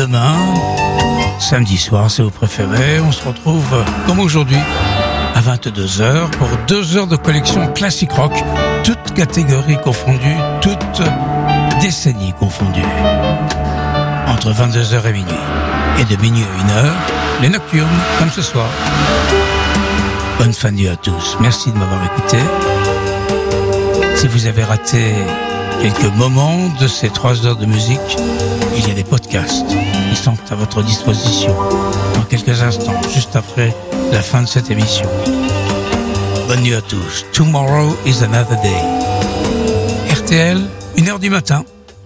demain, samedi soir, si vous préférez, on se retrouve comme aujourd'hui à 22h pour 2 heures de collection classique rock, toutes catégories confondues, toutes décennies confondues. Entre 22h et minuit. Et de minuit à 1h, les nocturnes, comme ce soir. Bonne fin de nuit à tous. Merci de m'avoir écouté. Si vous avez raté quelques moments de ces 3 heures de musique, il y a des podcasts qui sont à votre disposition dans quelques instants, juste après la fin de cette émission. Bonne nuit à tous. Tomorrow is another day. RTL, 1h du matin.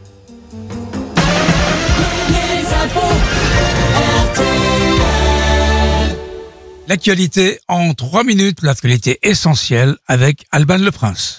L'actualité en 3 minutes, l'actualité essentielle avec Alban Le Prince.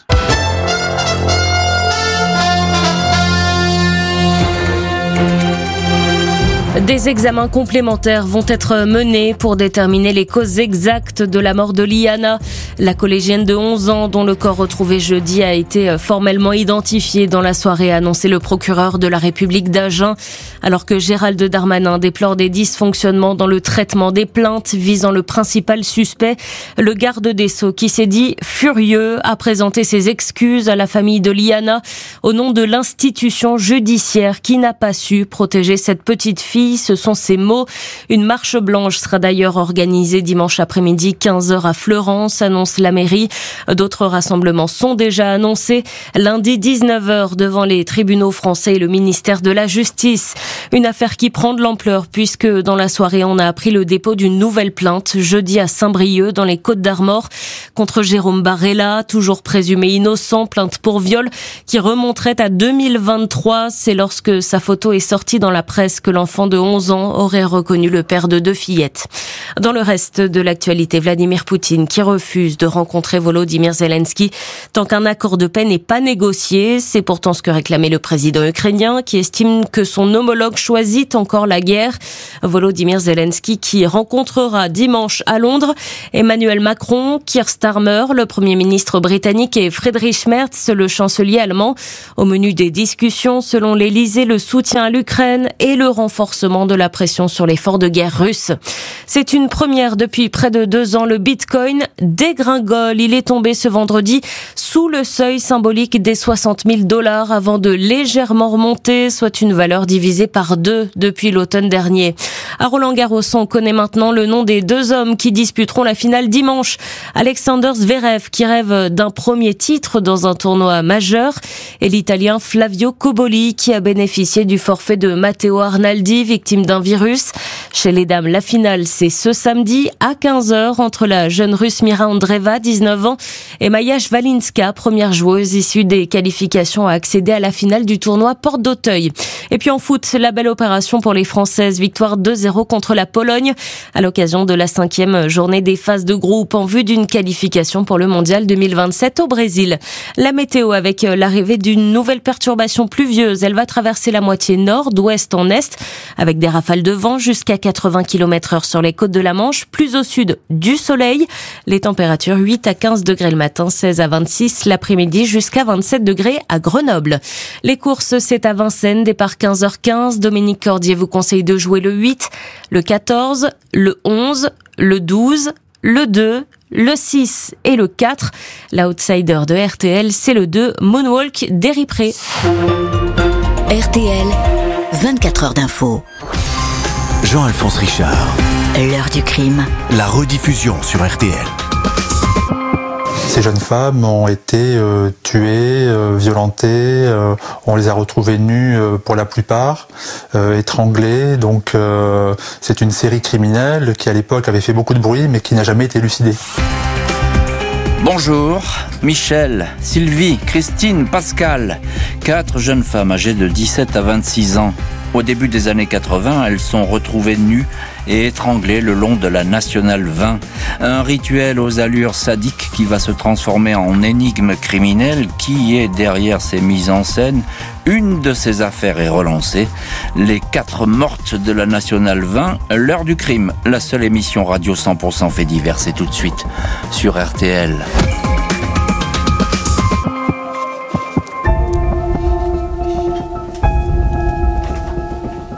Des examens complémentaires vont être menés pour déterminer les causes exactes de la mort de Liana. La collégienne de 11 ans dont le corps retrouvé jeudi a été formellement identifié dans la soirée, a annoncé le procureur de la République d'Agen. Alors que Gérald Darmanin déplore des dysfonctionnements dans le traitement des plaintes visant le principal suspect, le garde des Sceaux, qui s'est dit furieux, a présenté ses excuses à la famille de Liana au nom de l'institution judiciaire qui n'a pas su protéger cette petite fille. Ce sont ses mots. Une marche blanche sera d'ailleurs organisée dimanche après-midi 15h à Fleurance, annonce la mairie. D'autres rassemblements sont déjà annoncés. Lundi 19h devant les tribunaux français et le ministère de la Justice. Une affaire qui prend de l'ampleur puisque dans la soirée on a appris le dépôt d'une nouvelle plainte jeudi à Saint-Brieuc dans les Côtes-d'Armor contre Jérôme Barella, toujours présumé innocent, plainte pour viol qui remonterait à 2023. C'est lorsque sa photo est sortie dans la presse que l'enfant de 11 ans aurait reconnu le père de 2 fillettes. Dans le reste de l'actualité, Vladimir Poutine qui refuse de rencontrer Volodymyr Zelensky tant qu'un accord de paix n'est pas négocié. C'est pourtant ce que réclamait le président ukrainien qui estime que son homologue choisit encore la guerre. Volodymyr Zelensky qui rencontrera dimanche à Londres Emmanuel Macron, Keir Starmer, le Premier ministre britannique et Friedrich Merz, le chancelier allemand. Au menu des discussions, selon l'Élysée, le soutien à l'Ukraine et le renforcement de la pression sur l'effort de guerre russe. C'est une première depuis près de 2 ans. Le Bitcoin dégringole. Il est tombé ce vendredi sous le seuil symbolique des $60 000 avant de légèrement remonter, soit une valeur divisée par 2 depuis l'automne dernier. À Roland-Garros, on connaît maintenant le nom des 2 hommes qui disputeront la finale dimanche. Alexander Zverev qui rêve d'un premier titre dans un tournoi majeur et l'Italien Flavio Cobolli qui a bénéficié du forfait de Matteo Arnaldi, victime d'un virus. Chez les dames, la finale, c'est ce samedi à 15h entre la jeune Russe Mira Andreeva, 19 ans, et Maja Svalinska, première joueuse issue des qualifications à accéder à la finale du tournoi Porte d'Auteuil. Et puis en foot, la belle opération pour les Françaises, victoire 2-0 contre la Pologne à l'occasion de la 5e journée des phases de groupe en vue d'une qualification pour le Mondial 2027 au Brésil. La météo avec l'arrivée d'une nouvelle perturbation pluvieuse, elle va traverser la moitié nord, d'ouest en est, avec des rafales de vent jusqu'à 80 km/h sur les côtes de la Manche, plus au sud du soleil. Les températures 8 à 15 degrés le matin, 16 à 26 l'après-midi, jusqu'à 27 degrés à Grenoble. Les courses, c'est à Vincennes, départ 15h15. Dominique Cordier vous conseille de jouer le 8, le 14, le 11, le 12, le 2, le 6 et le 4. L'outsider de RTL, c'est le 2, Moonwalk d'Éripré. RTL, 24 heures d'info. Jean-Alphonse Richard. L'heure du crime. La rediffusion sur RTL. Ces jeunes femmes ont été tuées, violentées, on les a retrouvées nues pour la plupart, étranglées. Donc c'est une série criminelle qui à l'époque avait fait beaucoup de bruit mais qui n'a jamais été élucidée. Bonjour, Michel, Sylvie, Christine, Pascal. 4 jeunes femmes âgées de 17 à 26 ans. Au début des années 80, elles sont retrouvées nues et étranglées le long de la Nationale 20. Un rituel aux allures sadiques qui va se transformer en énigme criminelle. Qui est derrière ces mises en scène ? Une de ces affaires est relancée. Les 4 mortes de la Nationale 20, l'heure du crime. La seule émission radio 100% fait divers, c'est tout de suite sur RTL. Mardi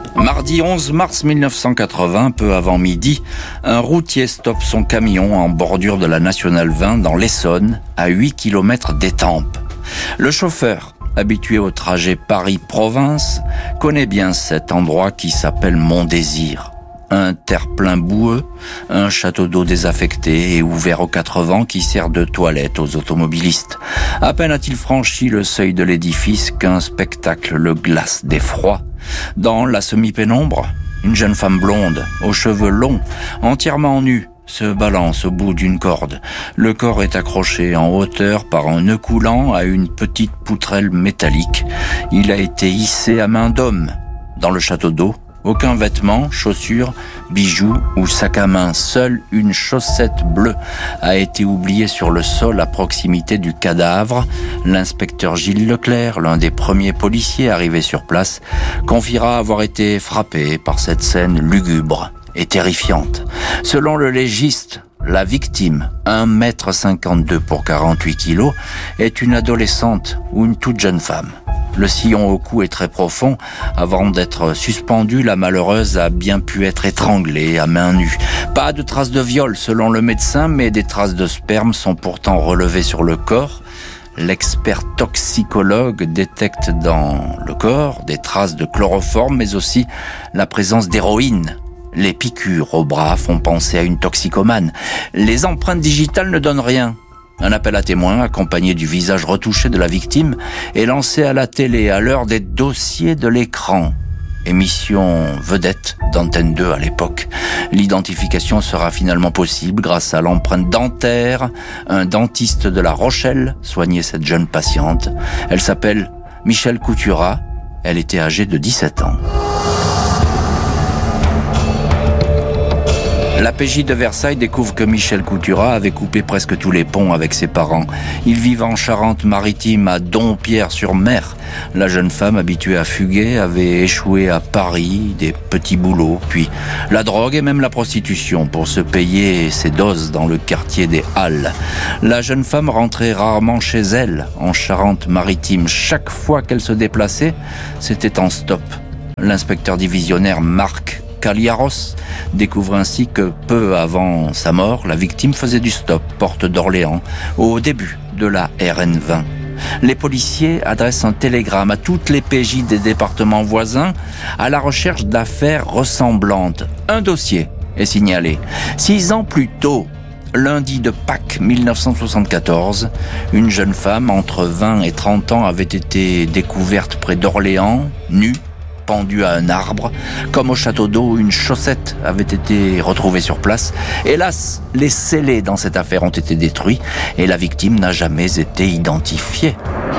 mardi 11 mars 1980, peu avant midi, un routier stoppe son camion en bordure de la Nationale 20 dans l'Essonne, à 8 km d'Étampes. Le chauffeur, habitué au trajet Paris-Province, connaît bien cet endroit qui s'appelle Mont-Désir. Un terre-plein boueux, un château d'eau désaffecté et ouvert aux 4 vents qui sert de toilette aux automobilistes. À peine a-t-il franchi le seuil de l'édifice qu'un spectacle le glace d'effroi. Dans la semi-pénombre, une jeune femme blonde, aux cheveux longs, entièrement nue, se balance au bout d'une corde. Le corps est accroché en hauteur par un nœud coulant à une petite poutrelle métallique. Il a été hissé à main d'homme. Dans le château d'eau, aucun vêtement, chaussures, bijoux ou sac à main. Seule une chaussette bleue a été oubliée sur le sol à proximité du cadavre. L'inspecteur Gilles Leclerc, l'un des premiers policiers arrivés sur place, confiera avoir été frappé par cette scène lugubre et terrifiante. Selon le légiste, la victime, 1,52 m pour 48 kg, est une adolescente ou une toute jeune femme. Le sillon au cou est très profond. Avant d'être suspendue, la malheureuse a bien pu être étranglée à main nue. Pas de traces de viol selon le médecin, mais des traces de sperme sont pourtant relevées sur le corps. L'expert toxicologue détecte dans le corps des traces de chloroforme, mais aussi la présence d'héroïne. Les piqûres au bras font penser à une toxicomane. Les empreintes digitales ne donnent rien. Un appel à témoins, accompagné du visage retouché de la victime, est lancé à la télé à l'heure des dossiers de l'écran. Émission vedette d'Antenne 2 à l'époque. L'identification sera finalement possible grâce à l'empreinte dentaire. Un dentiste de La Rochelle soignait cette jeune patiente. Elle s'appelle Michèle Couturat. Elle était âgée de 17 ans. La PJ de Versailles découvre que Michèle Couturat avait coupé presque tous les ponts avec ses parents. Ils vivent en Charente-Maritime, à Dompierre-sur-Mer. La jeune femme, habituée à fuguer, avait échoué à Paris, des petits boulots, puis la drogue et même la prostitution pour se payer ses doses dans le quartier des Halles. La jeune femme rentrait rarement chez elle, en Charente-Maritime. Chaque fois qu'elle se déplaçait, c'était en stop. L'inspecteur divisionnaire Marc Caliaros découvre ainsi que peu avant sa mort, la victime faisait du stop, porte d'Orléans, au début de la RN 20. Les policiers adressent un télégramme à toutes les PJ des départements voisins à la recherche d'affaires ressemblantes. Un dossier est signalé. 6 ans plus tôt, lundi de Pâques 1974, une jeune femme entre 20 et 30 ans avait été découverte près d'Orléans, nue, pendue à un arbre. Comme au château d'eau, une chaussette avait été retrouvée sur place. Hélas, les scellés dans cette affaire ont été détruits et la victime n'a jamais été identifiée.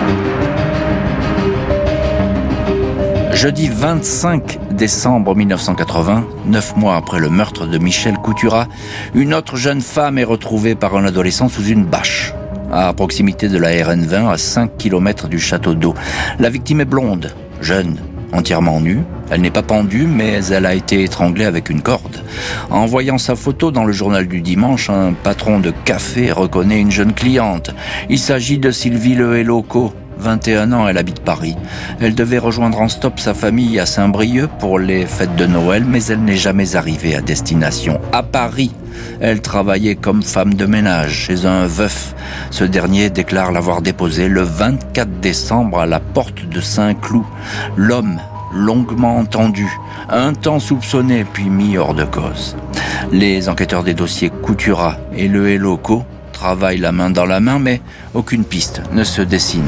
Jeudi 25 décembre 1980, 9 mois après le meurtre de Michèle Couturat, une autre jeune femme est retrouvée par un adolescent sous une bâche, à proximité de la RN 20, à 5 km du château d'eau. La victime est blonde, jeune, entièrement nue. Elle n'est pas pendue, mais elle a été étranglée avec une corde. En voyant sa photo dans le journal du dimanche, un patron de café reconnaît une jeune cliente. Il s'agit de Sylvie Lehelauco. 21 ans, elle habite Paris. Elle devait rejoindre en stop sa famille à Saint-Brieuc pour les fêtes de Noël, mais elle n'est jamais arrivée à destination. À Paris, elle travaillait comme femme de ménage chez un veuf. Ce dernier déclare l'avoir déposée le 24 décembre à la porte de Saint-Cloud. L'homme, longuement entendu, un temps soupçonné puis mis hors de cause. Les enquêteurs des dossiers Couturat et Lehelauco travaillent la main dans la main, mais aucune piste ne se dessine.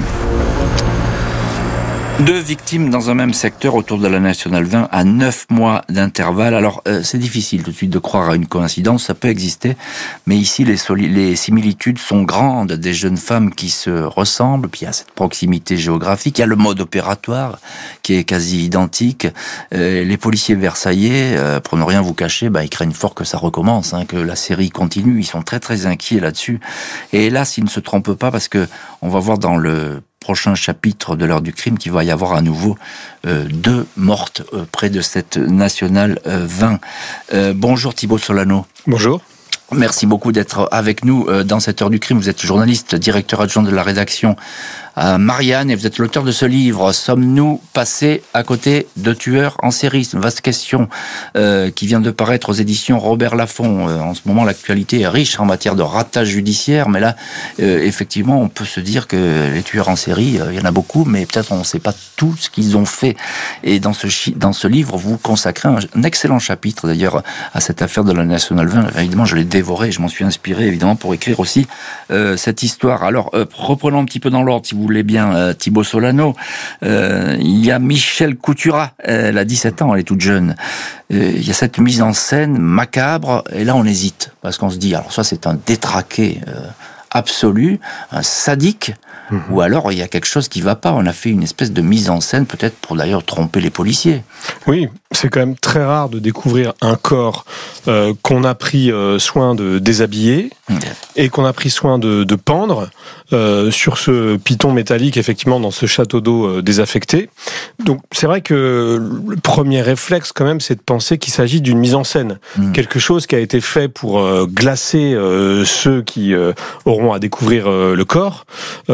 2 victimes dans un même secteur autour de la Nationale 20 à 9 mois d'intervalle. Alors, c'est difficile tout de suite de croire à une coïncidence, ça peut exister, mais ici, les similitudes sont grandes. Des jeunes femmes qui se ressemblent, puis il y a cette proximité géographique, il y a le mode opératoire qui est quasi identique. Les policiers versaillais, pour ne rien vous cacher, ils craignent fort que ça recommence, que la série continue. Ils sont très très inquiets là-dessus. Et hélas, ils ne se trompent pas parce que on va voir dans le prochain chapitre de l'heure du crime qu'il va y avoir à nouveau 2 mortes près de cette Nationale 20. Bonjour Thibaut Solano. Bonjour. Merci beaucoup d'être avec nous dans cette heure du crime. Vous êtes journaliste, directeur adjoint de la rédaction Marianne, et vous êtes l'auteur de ce livre. Sommes-nous passés à côté de tueurs en série? C'est une vaste question qui vient de paraître aux éditions Robert Laffont. En ce moment, l'actualité est riche en matière de ratage judiciaire, mais là, effectivement, on peut se dire que les tueurs en série, il y en a beaucoup, mais peut-être on ne sait pas tout ce qu'ils ont fait. Et dans ce livre, vous consacrez un excellent chapitre, d'ailleurs, à cette affaire de la National 20. Évidemment, je l'ai dévoré, je m'en suis inspiré, évidemment, pour écrire aussi cette histoire. Alors, reprenons un petit peu dans l'ordre, si vous voulez bien, Thibaut Solano. Il y a Michel Couturat, elle a 17 ans, elle est toute jeune. Il y a cette mise en scène macabre, et là on hésite, parce qu'on se dit, alors ça c'est un détraqué absolu, un sadique, ou alors il y a quelque chose qui va pas. On a fait une espèce de mise en scène, peut-être pour d'ailleurs tromper les policiers. Oui, c'est quand même très rare de découvrir un corps qu'on a pris soin de déshabiller et qu'on a pris soin de pendre sur ce piton métallique, effectivement, dans ce château d'eau désaffecté. Donc c'est vrai que le premier réflexe quand même, c'est de penser qu'il s'agit d'une mise en scène. Quelque chose qui a été fait pour glacer ceux qui auront à découvrir le corps.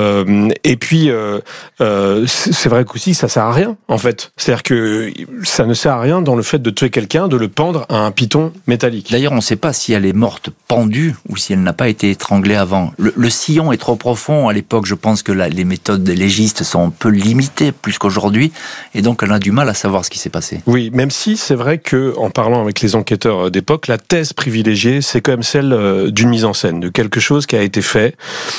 Et puis c'est vrai qu'aussi ça sert à rien, en fait. C'est-à-dire que ça ne sert à rien dans le fait de tuer quelqu'un, de le pendre à un piton métallique. D'ailleurs, on ne sait pas si elle est morte pendue ou si elle n'a pas été étranglée avant. Le sillon est trop profond. À l'époque, je pense que les méthodes des légistes sont un peu limitées, plus qu'aujourd'hui, et donc on a du mal à savoir ce qui s'est passé. Oui, même si c'est vrai que, en parlant avec les enquêteurs d'époque, la thèse privilégiée, c'est quand même celle d'une mise en scène, de quelque chose qui a été fait.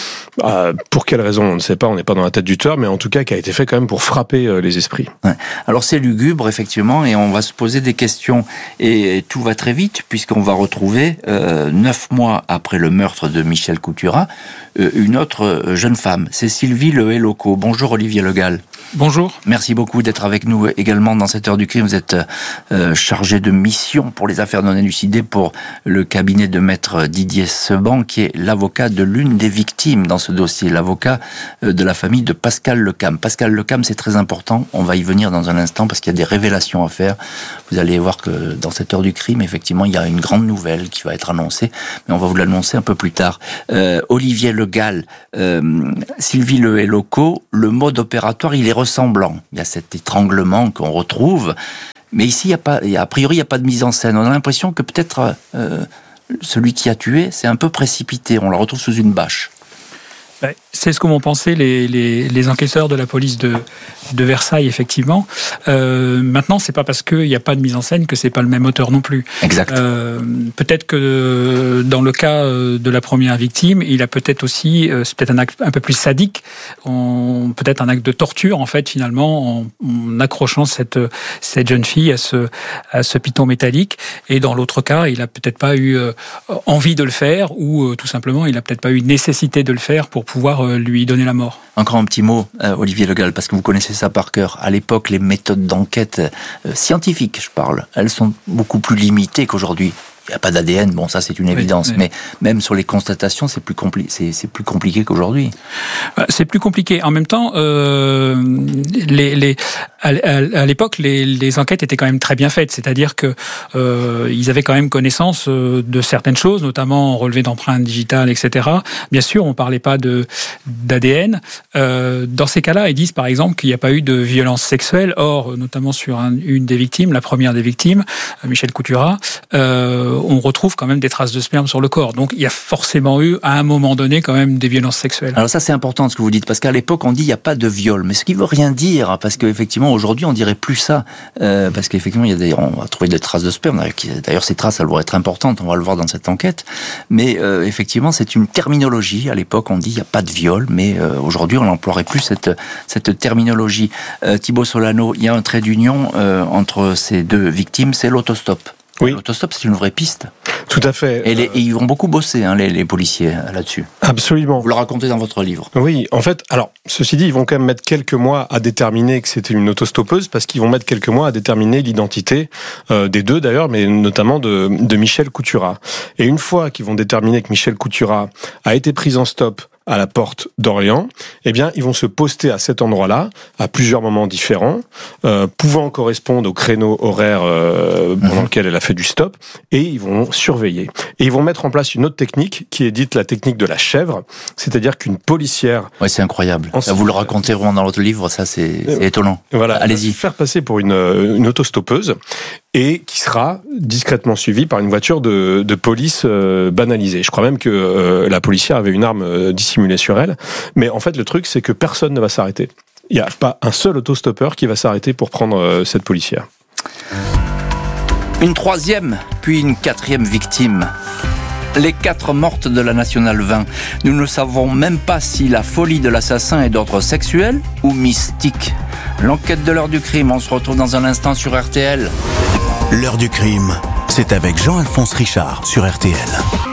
Pour quelle raison, on ne sait pas, on n'est pas dans la tête du tueur, mais en tout cas qui a été fait quand même pour frapper les esprits. Ouais. Alors c'est lugubre, effectivement, et on va se poser des questions, et tout va très vite, puisqu'on va retrouver, 9 mois après le meurtre de Michel Couturat, une autre jeune femme, c'est Sylvie Lehelocco. Bonjour Olivier Le Gall. Bonjour. Merci beaucoup d'être avec nous également dans cette heure du crime. Vous êtes chargé de mission pour les affaires non élucidées pour le cabinet de maître Didier Seban, qui est l'avocat de l'une des victimes dans ce dossier, l'avocat de la famille de Pascal Lecam. Pascal Lecam, c'est très important, on va y venir dans un instant parce qu'il y a des révélations à faire. Vous allez voir que dans cette heure du crime, effectivement, il y a une grande nouvelle qui va être annoncée, mais on va vous l'annoncer un peu plus tard. Olivier Le Gall, Sylvie Lehelocco, le mode opératoire, il est ressemblant. Il y a cet étranglement qu'on retrouve, mais ici, a priori, il n'y a pas de mise en scène. On a l'impression que peut-être celui qui a tué, c'est un peu précipité. On la retrouve sous une bâche. C'est ce que m'ont pensé les enquêteurs de la police de Versailles, effectivement. Maintenant, c'est pas parce qu'il n'y a pas de mise en scène que c'est pas le même auteur non plus. Exact. Peut-être que dans le cas de la première victime, il a peut-être aussi, c'est peut-être un acte un peu plus sadique, peut-être un acte de torture, en fait, finalement, en accrochant cette jeune fille à ce piton métallique. Et dans l'autre cas, il a peut-être pas eu envie de le faire, ou tout simplement, il a peut-être pas eu nécessité de le faire pour pouvoir lui donner la mort. Encore un petit mot, Olivier Le Gall, parce que vous connaissez ça par cœur. À l'époque, les méthodes d'enquête scientifiques, je parle, elles sont beaucoup plus limitées qu'aujourd'hui. Il n'y a pas d'ADN, bon ça c'est une évidence, oui. Mais même sur les constatations, c'est plus compliqué qu'aujourd'hui. C'est plus compliqué. En même temps, à l'époque, les enquêtes étaient quand même très bien faites, c'est-à-dire que ils avaient quand même connaissance de certaines choses, notamment relevé d'empreintes digitales, etc. Bien sûr, on parlait pas d'ADN. Dans ces cas-là, ils disent par exemple qu'il n'y a pas eu de violence sexuelle. Or, notamment sur une des victimes, la première des victimes, Michel Couturat, on retrouve quand même des traces de sperme sur le corps. Donc il y a forcément eu, à un moment donné, quand même des violences sexuelles. Alors ça c'est important ce que vous dites, parce qu'à l'époque on dit il n'y a pas de viol, mais ce qui veut rien dire, parce qu'effectivement aujourd'hui on dirait plus ça, parce qu'effectivement on va trouver des traces de sperme, d'ailleurs ces traces elles vont être importantes, on va le voir dans cette enquête, mais effectivement c'est une terminologie, à l'époque on dit il n'y a pas de viol, mais aujourd'hui on n'emploierait plus cette terminologie. Thibaut Solano, il y a un trait d'union entre ces deux victimes, c'est l'autostop. Oui. L'autostop, c'est une vraie piste. Tout à fait. Et ils vont beaucoup bosser, les policiers, là-dessus. Absolument. Vous le racontez dans votre livre. Oui, en fait, alors, ceci dit, ils vont quand même mettre quelques mois à déterminer que c'était une autostoppeuse, parce qu'ils vont mettre quelques mois à déterminer l'identité des deux, d'ailleurs, mais notamment de Michel Couturat. Et une fois qu'ils vont déterminer que Michel Couturat a été pris en stop à la porte d'Orléans, eh bien, ils vont se poster à cet endroit-là, à plusieurs moments différents, pouvant correspondre au créneau horaire pendant lequel elle a fait du stop, et ils vont surveiller. Et ils vont mettre en place une autre technique, qui est dite la technique de la chèvre, c'est-à-dire qu'une policière... Ouais, c'est incroyable. Ça, vous le racontez vraiment dans votre livre, ça c'est étonnant. Voilà, allez-y. Faire passer pour une autostoppeuse, et qui sera discrètement suivie par une voiture de police banalisée. Je crois même que la policière avait une arme dissimulée sur elle. Mais en fait, le truc, c'est que personne ne va s'arrêter. Il n'y a pas un seul autostoppeur qui va s'arrêter pour prendre cette policière. Une troisième, puis une quatrième victime. Les 4 mortes de la Nationale 20. Nous ne savons même pas si la folie de l'assassin est d'ordre sexuel ou mystique. L'enquête de l'heure du crime, on se retrouve dans un instant sur RTL. L'heure du crime, c'est avec Jean-Alphonse Richard sur RTL.